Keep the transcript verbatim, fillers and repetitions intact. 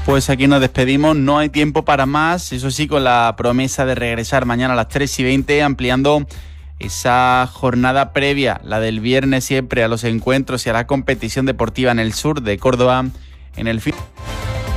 Pues aquí nos despedimos, no hay tiempo para más, eso sí, con la promesa de regresar mañana a las tres y veinte, ampliando esa jornada previa, la del viernes siempre, a los encuentros y a la competición deportiva en el sur de Córdoba, en el fin.